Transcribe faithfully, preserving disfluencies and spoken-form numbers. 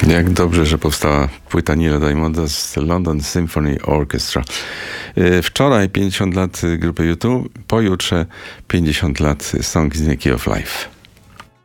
Jak dobrze, że powstała płyta Neila Diamonda z London Symphony Orchestra. Wczoraj pięćdziesiąt lat grupy U dwa, pojutrze pięćdziesiąt lat Songs in a Key of Life.